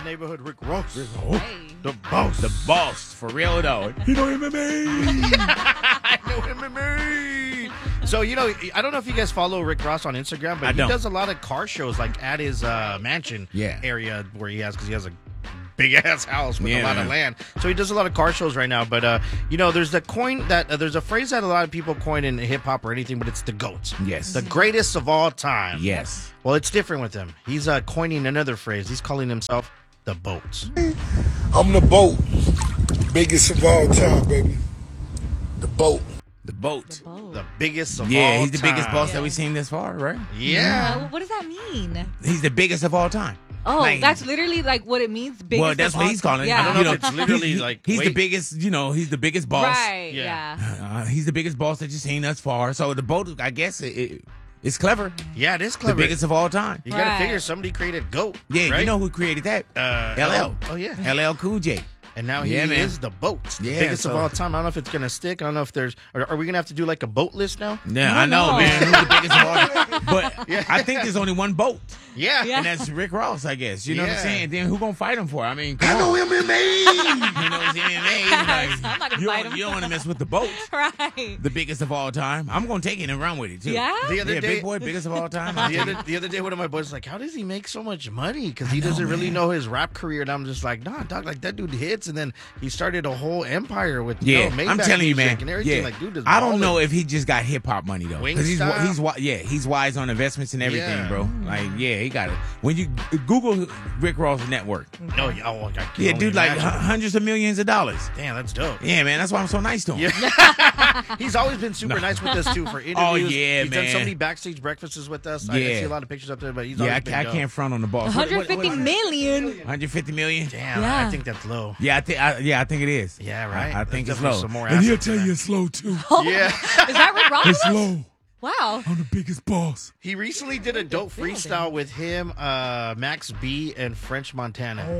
Neighborhood Rick Ross. Hey. The boss. The boss, for real though. He know MMA. I know MMA. So, I don't know if you guys follow Rick Ross on Instagram, but he does a lot of car shows like at his mansion area where he has, because he has a big-ass house with a lot of land. So he does a lot of car shows right now. But, there's there's a phrase that a lot of people coin in hip-hop or anything, but it's the GOAT. Yes. The greatest of all time. Yes. Well, it's different with him. He's coining another phrase. He's calling himself the BOAT. I'm the BOAT. Biggest of all time, baby. The BOAT. The boat. The biggest of all time. Yeah, he's the biggest boss that we've seen this far, right? Yeah. What does that mean? He's the biggest of all time. Oh, that's literally like what it means. Biggest well, that's what he's calling it. Yeah. I don't know if it's literally like he's the biggest. He's the biggest boss. Right. Yeah. He's the biggest boss that you've seen thus far. So the boat, I guess, it's clever. Yeah, it is clever. The biggest of all time. You gotta figure somebody created GOAT. Yeah, right? you know who created that? LL. Oh yeah, LL Cool J. And now he is the BOAT, the biggest of all time. I don't know if it's gonna stick. I don't know if there's. Are we gonna have to do like a boat list now? Yeah, I know, man. Who's the biggest of all time? But I think there's only one boat. Yeah. And that's Rick Ross, I guess. You know what I'm saying? Then who gonna fight him for? I mean, I know MMA. He knows MMA. I'm not gonna fight him. You don't want to mess with the boat. Right. The biggest of all time. I'm gonna take it and run with it too. Yeah. The other day, big boy, biggest of all time. The other day, one of my boys was like, "How does he make so much money? Because he doesn't really know his rap career." And I'm just like, "Nah, dog. Like that dude hits, and then he started a whole empire with Maybach I'm telling you, man. and everything. Like, dude, I don't know if he just got hip hop money though, because Wingstop. he's wise on investments and everything, Yeah. bro. Like, he got it. When you Google Rick Ross network, No, I can't dude, only like imagine. hundreds of millions of dollars. Damn, that's dope. Yeah, man, that's why I'm so nice to him. Yeah. He's always been super nice with us too for interviews. Oh, yeah, he's done so man. many backstage breakfasts with us. I see a lot of pictures up there, but he's I always been dope. can't front on the boss. 150 million. 150 million. Damn, Yeah. I think that's low. Yeah, I think it is. Yeah, right. I think That's it's low. definitely some more And he'll assets tell in you there. it's slow, too. Yeah. Is that Rick Ross? It's low. Wow. I'm the biggest boss. He recently did a dope freestyle with him, Max B, and French Montana.